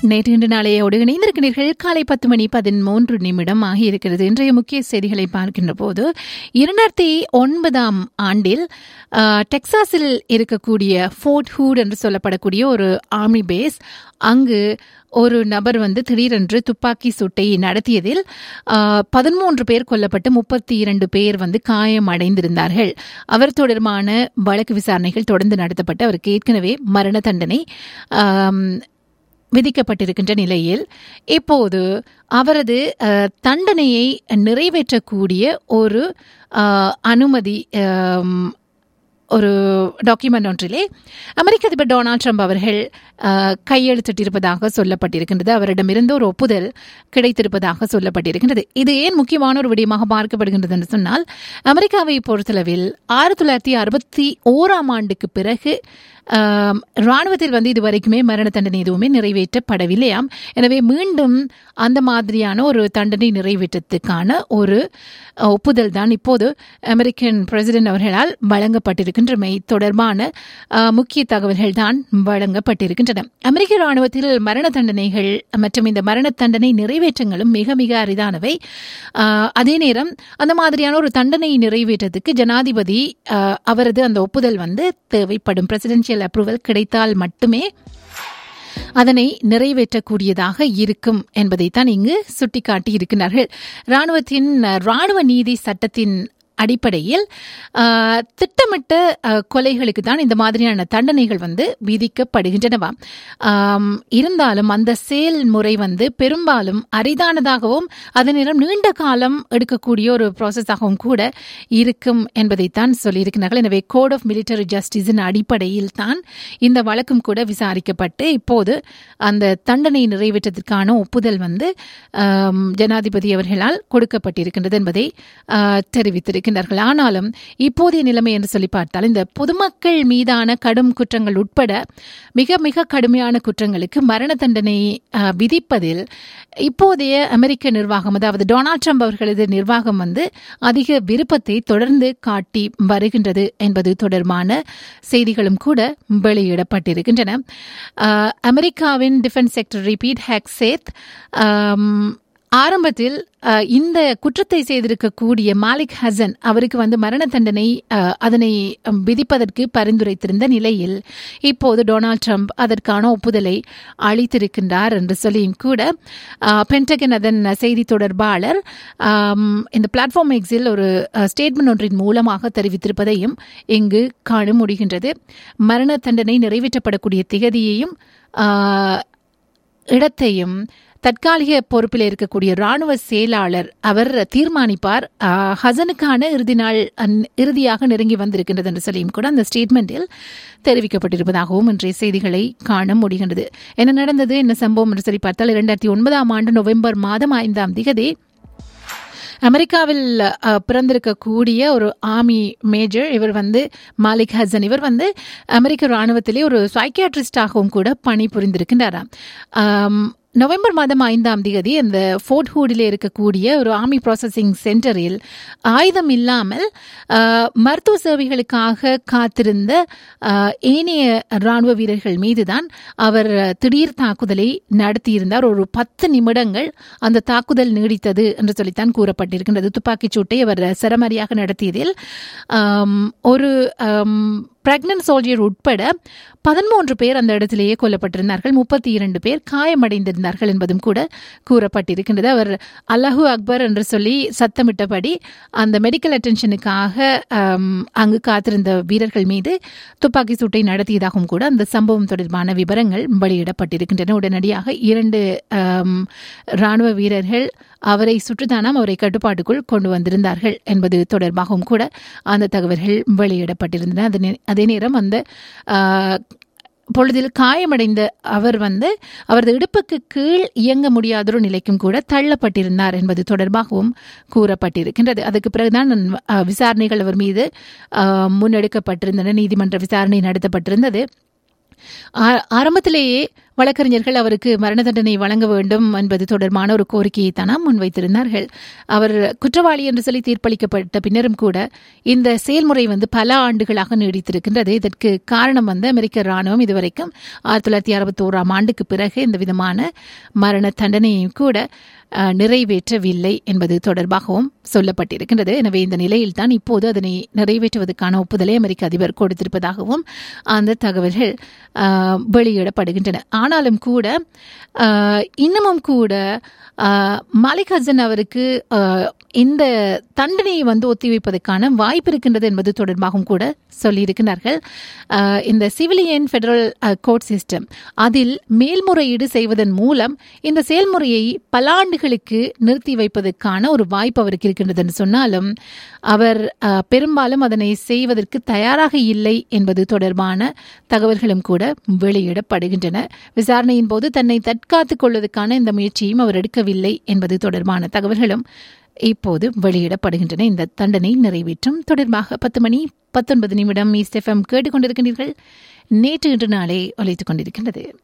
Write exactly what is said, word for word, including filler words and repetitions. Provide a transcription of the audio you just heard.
நேற்று இன்று நாளையோடு இணைந்திருக்கிறீர்கள். காலை பத்து மணி பதிமூன்று நிமிடம் ஆகியிருக்கிறது. இன்றைய முக்கிய செய்திகளை பார்க்கின்ற போது, இரண்டாயிரத்தி ஒன்பதாம் ஆண்டில் டெக்சாஸில் இருக்கக்கூடிய ஃபோர்ட் ஹூட் என்று சொல்லப்படக்கூடிய ஒரு ஆர்மி பேஸ், அங்கு ஒரு நபர் வந்து திடீரென்று துப்பாக்கி சூட்டை நடத்தியதில் பதிமூன்று பேர் கொல்லப்பட்டு முப்பத்தி இரண்டு பேர் வந்து காயம் அடைந்திருந்தார்கள். அவர் தொடர்பான வழக்கு விசாரணைகள் தொடர்ந்து நடத்தப்பட்டு அவருக்கு ஏற்கனவே மரண தண்டனை விதிக்கப்பட்டிருக்கின்ற நிலையில் இப்போது அவரது தண்டனையை நிறைவேற்றக்கூடிய ஒரு அனுமதி ஒரு டாக்குமெண்ட் ஒன்றிலே அமெரிக்க அதிபர் டொனால்ட் ட்ரம்ப் அவர்கள் கையெழுத்திட்டிருப்பதாக சொல்லப்பட்டிருக்கின்றது. அவரிடமிருந்து ஒரு ஒப்புதல் கிடைத்திருப்பதாக சொல்லப்பட்டிருக்கின்றது. இது ஏன் முக்கியமான ஒரு விடயமாக பார்க்கப்படுகின்றது என்று சொன்னால், அமெரிக்காவை பொறுத்தளவில் ஆயிரத்தி தொள்ளாயிரத்தி அறுபத்தி ஓராம் ஆண்டுக்கு பிறகு இராணுவத்தில் வந்து இதுவரைக்குமே மரண தண்டனை எதுவுமே நிறைவேற்றப்படவில்லையாம். எனவே மீண்டும் அந்த மாதிரியான ஒரு தண்டனை நிறைவேற்றத்துக்கான ஒரு ஒப்புதல் தான் இப்போது அமெரிக்கன் பிரசிடென்ட் அவர்களால் வழங்கப்பட்டிருக்கின்றமை தொடர்பான முக்கிய தகவல்கள் தான் வழங்கப்பட்டிருக்கின்றன. அமெரிக்க இராணுவத்தில் மரண தண்டனைகள் மற்றும் இந்த மரண தண்டனை நிறைவேற்றங்களும் மிக மிக அரிதானவை. அதே நேரம் அந்த மாதிரியான ஒரு தண்டனை நிறைவேற்றத்துக்கு ஜனாதிபதி அவரது அந்த ஒப்புதல் வந்து தேவைப்படும். பிரசிடென்ஷியல் அப்ரூவல் கிடைத்தால் மட்டுமே அதனை நிறைவேற்றக்கூடியதாக இருக்கும் என்பதைத்தான் இங்கு சுட்டிக்காட்டி இருக்கிறார்கள். இராணுவத்தின் இராணுவ நீதி சட்டத்தின் அடிப்படையில் திட்டமிட்ட கொலைகளுக்கு தான் இந்த மாதிரியான தண்டனைகள் வந்து விதிக்கப்படுகின்றனவா. இருந்தாலும் அந்த செயல்முறை வந்து பெரும்பாலும் அரிதானதாகவும் அதே நேரம் நீண்ட காலம் எடுக்கக்கூடிய ஒரு ப்ராசஸாகவும் கூட இருக்கும் என்பதைத்தான் சொல்லியிருக்கிறார்கள். எனவே கோட் ஆஃப் மிலிட்டரி ஜஸ்டிஸின் அடிப்படையில் தான் இந்த வழக்கும் கூட விசாரிக்கப்பட்டு இப்போது அந்த தண்டனை நிறைவேற்றத்திற்கான ஒப்புதல் வந்து ஜனாதிபதி அவர்களால் கொடுக்கப்பட்டிருக்கின்றது என்பதை தெரிவித்திருக்கிறார். ஆனாலும் இப்போதைய நிலைமை என்று சொல்லி பார்த்தால், இந்த பொதுமக்கள் மீதான கடும் குற்றங்கள் உட்பட மிக மிக கடுமையான குற்றங்களுக்கு மரண தண்டனை விதிப்பதில் இப்போதைய அமெரிக்க நிர்வாகம், அதாவது டொனால்ட் ட்ரம்ப் அவர்களது நிர்வாகம் வந்து அதிக விருப்பத்தை தொடர்ந்து காட்டி வருகின்றது என்பது தொடர்பான செய்திகளும் கூட வெளியிடப்பட்டிருக்கின்றன. அமெரிக்காவின் டிஃபென்ஸ் செக்ரட்டரி பீட் ஹெக்ஸேத் ஆரம்பத்தில் இந்த குற்றத்தை செய்திருக்கக்கூடிய மாலிக் ஹசன் அவருக்கு வந்து மரண தண்டனை அதனை விதிப்பதற்கு பரிந்துரைத்திருந்த நிலையில் இப்போது டொனால்ட் ட்ரம்ப் அதற்கான ஒப்புதலை அளித்திருக்கின்றார் என்று சொல்லியும் கூட பென்டகன் அதன் செய்தி தொடர்பாளர் இந்த பிளாட்ஃபார்ம் எக்ஸில் ஒரு ஸ்டேட்மெண்ட் ஒன்றின் மூலமாக தெரிவித்திருப்பதையும் இங்கு காண முடிகின்றது. மரண தண்டனை நிறைவேற்றப்படக்கூடிய திகதியையும் இடத்தையும் தற்காலிக பொறுப்பில் இருக்கக்கூடிய ராணுவ செயலாளர் அவர் தீர்மானிப்பார். ஹசனுக்கான இறுதி நாள் இறுதியாக நெருங்கி வந்திருக்கின்றது என்று சொல்லியும் கூட அந்த ஸ்டேட்மெண்டில் தெரிவிக்கப்பட்டிருப்பதாகவும் இன்றைய செய்திகளை காண முடிகின்றது. என்ன நடந்தது, என்ன சம்பவம் என்று சொல்லி பார்த்தால், இரண்டாயிரத்தி ஒன்பதாம் ஆண்டு நவம்பர் மாதம் ஐந்தாம் திகதி அமெரிக்காவில் பிறந்திருக்கக்கூடிய ஒரு ஆர்மி மேஜர், இவர் வந்து மாலிக் ஹசன், இவர் வந்து அமெரிக்க இராணுவத்திலே ஒரு சைக்கியாட்ரிஸ்டாகவும் கூட பணி புரிந்திருக்கின்றாராம். நவம்பர் மாதம் ஐந்தாம் தேதி அந்த ஃபோர்ட் ஹூடில் இருக்கக்கூடிய ஒரு ஆர்மி ப்ராசஸிங் சென்டரில் ஆயுதம் இல்லாமல் மருத்துவ சேவைகளுக்காக காத்திருந்த ஏனைய இராணுவ வீரர்கள் மீதுதான் அவர் திடீர் தாக்குதலை நடத்தியிருந்தார். ஒரு பத்து நிமிடங்கள் அந்த தாக்குதல் நீடித்தது என்று சொல்லித்தான் கூறப்பட்டிருக்கின்றது. துப்பாக்கிச் சூட்டை அவர் சரமாரியாக நடத்தியதில் ஒரு பிரெக்னன்ட் சோல்ஜர் உட்பட பதிமூன்று பேர் அந்த இடத்திலேயே கொல்லப்பட்டிருந்தார்கள். முப்பத்தி இரண்டு பேர் காயமடைந்திருந்தார்கள் என்பதும் கூட கூறப்பட்டிருக்கின்றது. அவர் அல்லாஹு அக்பர் என்று சொல்லி சத்தமிட்டபடி அந்த மெடிக்கல் அட்டென்ஷனுக்காக அங்கு காத்திருந்த வீரர்கள் மீது துப்பாக்கி சூட்டை நடத்தியதாகவும் கூட அந்த சம்பவம் தொடர்பான விவரங்கள் வெளியிடப்பட்டிருக்கின்றன. உடனடியாக இரண்டு இராணுவ வீரர்கள் அவரை சுற்றுத்தானாம் அவரை கட்டுப்பாட்டுக்குள் கொண்டு வந்திருந்தார்கள் என்பது தொடர்பாகவும் கூட அந்த தகவல்கள் வெளியிடப்பட்டிருந்தன. அதே நேரம் அந்த பொழுதில் காயமடைந்த அவர் வந்து அவரது இடுப்புக்கு கீழ் இயங்க முடியாத ஒரு நிலைக்கும் கூட தள்ளப்பட்டிருந்தார் என்பது தொடர்பாகவும் கூறப்பட்டிருக்கின்றது. அதுக்கு பிறகுதான் விசாரணைகள் அவர் மீது முன்னெடுக்கப்பட்டிருந்தன. நீதிமன்ற விசாரணை நடத்தப்பட்டிருந்தது. ஆரம்பத்திலேயே வழக்கறிஞர்கள் அவருக்கு மரண தண்டனை வழங்க வேண்டும் என்பது தொடர்பான ஒரு கோரிக்கையை தானாம் முன்வைத்திருந்தார்கள். அவர் குற்றவாளி என்று சொல்லி தீர்ப்பளிக்கப்பட்ட பின்னரும் கூட இந்த செயல்முறை வந்து பல ஆண்டுகளாக நீடித்திருக்கின்றது. இதற்கு காரணம் வந்து அமெரிக்க ராணுவம் இதுவரைக்கும் ஆயிரத்தி தொள்ளாயிரத்தி அறுபத்தி ஓராம் ஆண்டுக்கு பிறகு இந்த விதமான மரண தண்டனையும் கூட நிறைவேற்றவில்லை என்பது தொடர்பாகவும் சொல்லப்பட்டிருக்கின்றது. எனவே இந்த நிலையில்தான் இப்போது அதனை நிறைவேற்றுவதற்கான ஒப்புதலை அமெரிக்க அதிபர் கொடுத்திருப்பதாகவும் அந்த தகவல்கள் வெளியிடப்படுகின்றன. ஆனாலும் கூட இன்னமும் கூட மாலிக் ஹசன் அவருக்கு இந்த தண்டனையை வந்து ஒத்திவைப்பதற்கான வாய்ப்பு இருக்கின்றது என்பது தொடர்பாகவும் கூட சொல்லியிருக்கிறார்கள். இந்த சிவிலியன் ஃபெடரல் கோர்ட் சிஸ்டம் அதில் மேல்முறையீடு செய்வதன் மூலம் இந்த செயல்முறையை பல ஆண்டுகளுக்கு நிறுத்தி வைப்பதற்கான ஒரு வாய்ப்பு அவருக்கு இருக்கின்றது என்று சொன்னாலும் அவர் பெரும்பாலும் அதனை செய்வதற்கு தயாராக இல்லை என்பது தொடர்பான தகவல்களும் கூட வெளியிடப்படுகின்றன. விசாரணையின் போது தன்னை தற்காத்துக் கொள்வதற்கான இந்த முயற்சியும் அவர் எடுக்கவில்லை என்பது தொடர்பான தகவல்களும் இப்போது வெளியிடப்படுகின்றன. இந்த தண்டனை நிறைவேற்றும் தொடர்பாக பத்து மணி பத்தொன்பது நிமிடம் ஈஸ்ட் எஃப்எம் கேட்டுக்கொண்டிருக்கின்றீர்கள். நேற்று இன்று நாளே ஒலித்துக் கொண்டிருக்கின்றது.